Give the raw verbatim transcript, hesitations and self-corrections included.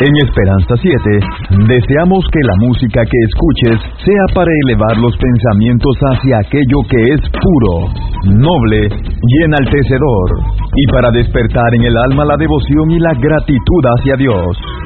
En Esperanza siete, deseamos que la música que escuches sea para elevar los pensamientos hacia aquello que es puro, noble y enaltecedor, y para despertar en el alma la devoción y la gratitud hacia Dios.